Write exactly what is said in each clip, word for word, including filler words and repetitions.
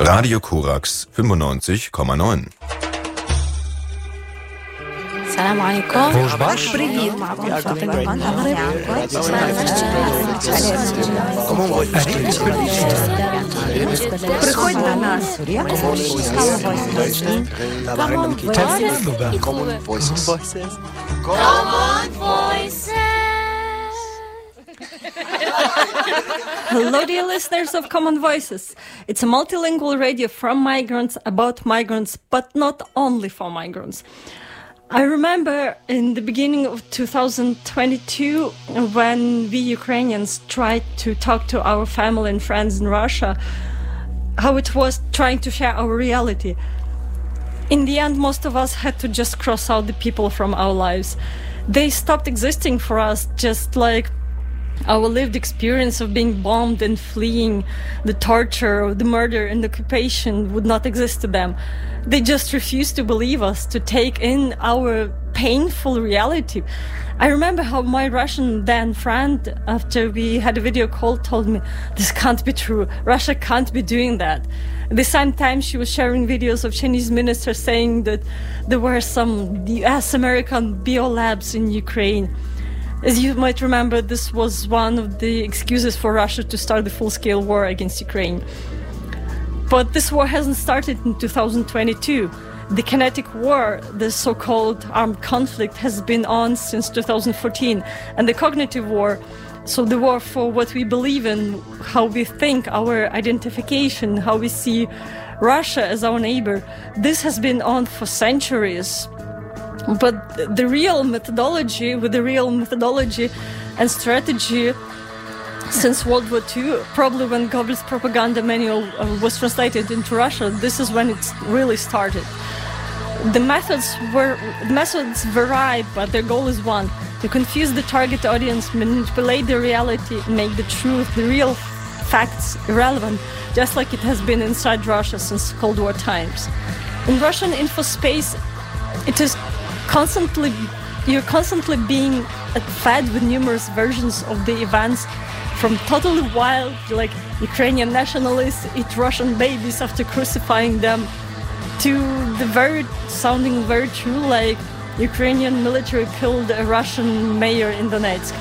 Radio Korax fünfundneunzig Komma neun. السلام عليكم. Привіт. Приходь до нас. Common Voices. Common Voices. Hello, dear listeners of Common Voices. It's a multilingual radio from migrants, about migrants, but not only for migrants. I remember in the beginning of two thousand twenty-two, when we Ukrainians tried to talk to our family and friends in Russia, how it was trying to share our reality. In the end, most of us had to just cross out the people from our lives. They stopped existing for us, just like our lived experience of being bombed and fleeing, the torture, the murder and occupation would not exist to them. They just refused to believe us, to take in our painful reality. I remember how my Russian then friend, after we had a video call, told me, this can't be true. Russia can't be doing that. At the same time, she was sharing videos of Chinese ministers saying that there were some U S American biolabs in Ukraine. As you might remember, this was one of the excuses for Russia to start the full-scale war against Ukraine. But this war hasn't started in two thousand twenty-two. The kinetic war, the so-called armed conflict, has been on since two thousand fourteen. And the cognitive war, so the war for what we believe in, how we think, our identification, how we see Russia as our neighbor, this has been on for centuries. But the real methodology, with the real methodology and strategy since World War Two, probably when Goebbels' propaganda manual uh, was translated into Russia, this is when it really started. The methods were the methods vary, but their goal is one: to confuse the target audience, manipulate the reality, make the truth, the real facts irrelevant, just like it has been inside Russia since Cold War times. In Russian info space, it is constantly you're constantly being fed with numerous versions of the events, from totally wild, like Ukrainian nationalists eat Russian babies after crucifying them, to the very sounding very true, like Ukrainian military killed a Russian mayor in Donetsk,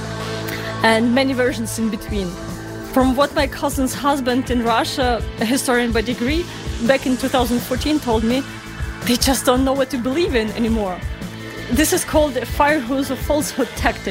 and many versions in between. From what my cousin's husband in Russia, a historian by degree, back in two thousand fourteen told me, they just don't know what to believe in anymore. This is called a fire hose of falsehood tactic.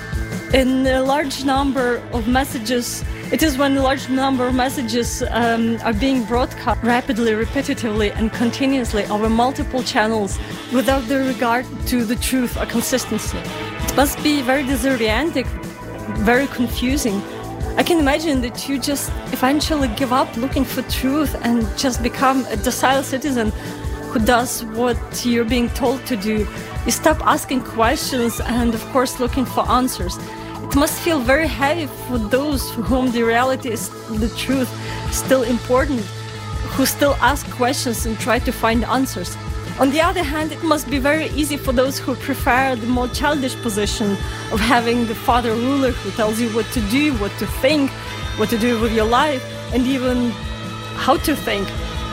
In a large number of messages, it is when a large number of messages um, are being broadcast rapidly, repetitively, and continuously over multiple channels without the regard to the truth or consistency. It must be very disorienting, very confusing. I can imagine that you just eventually give up looking for truth and just become a docile citizen who does what you're being told to do. You stop asking questions and, of course, looking for answers. It must feel very heavy for those for whom the reality is the truth still important, who still ask questions and try to find answers. On the other hand, it must be very easy for those who prefer the more childish position of having the father ruler who tells you what to do, what to think, what to do with your life, and even how to think.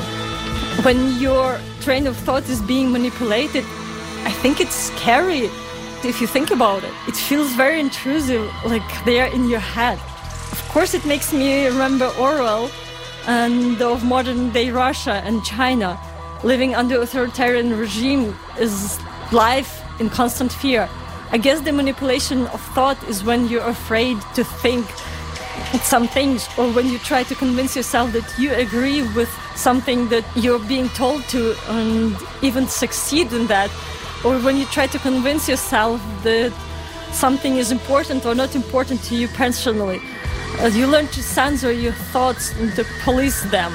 When your train of thought is being manipulated, I think it's scary if you think about it. It feels very intrusive, like they are in your head. Of course, it makes me remember Orwell and of modern-day Russia and China. Living under authoritarian regime is life in constant fear. I guess the manipulation of thought is when you're afraid to think some things, or when you try to convince yourself that you agree with something that you're being told to and even succeed in that, or when you try to convince yourself that something is important or not important to you personally. As you learn to censor your thoughts and to police them.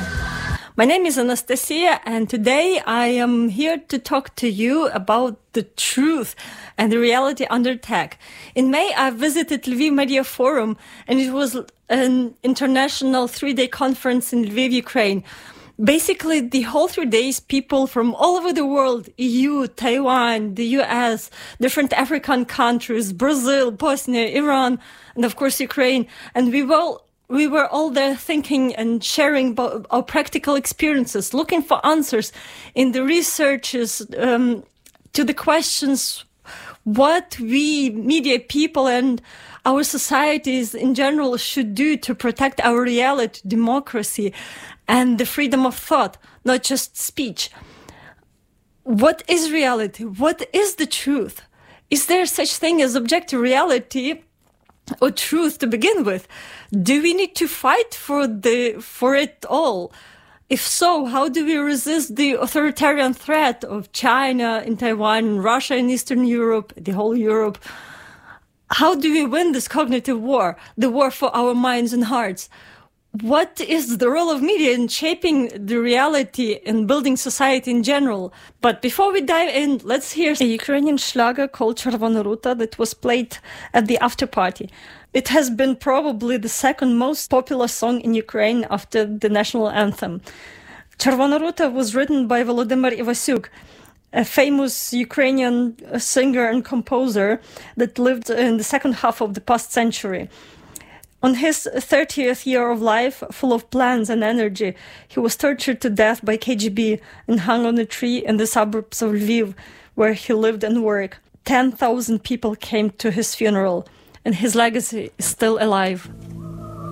My name is Anastasia, and today I am here to talk to you about the truth and the reality under attack. In May, I visited Lviv Media Forum, and it was an international three-day conference in Lviv, Ukraine. Basically, the whole three days, people from all over the world, E U, Taiwan, the U S, different African countries, Brazil, Bosnia, Iran, and of course Ukraine, and we all we were all there thinking and sharing about our practical experiences, looking for answers in the researches um, to the questions what we media people and our societies in general should do to protect our reality, democracy, and the freedom of thought, not just speech. What is reality? What is the truth? Is there such thing as objective reality or truth to begin with? Do we need to fight for the for it all? If so, how do we resist the authoritarian threat of China in Taiwan, Russia in Eastern Europe, the whole Europe? How do we win this cognitive war, the war for our minds and hearts? What is the role of media in shaping the reality and building society in general? But before we dive in, let's hear a Ukrainian Schlager called Червона Рута that was played at the after party. It has been probably the second most popular song in Ukraine after the national anthem. Червона Рута was written by Volodymyr Ivasyuk, a famous Ukrainian singer and composer that lived in the second half of the past century. On his thirtieth year of life, full of plans and energy, he was tortured to death by K G B and hung on a tree in the suburbs of Lviv, where he lived and worked. ten thousand people came to his funeral, and his legacy is still alive.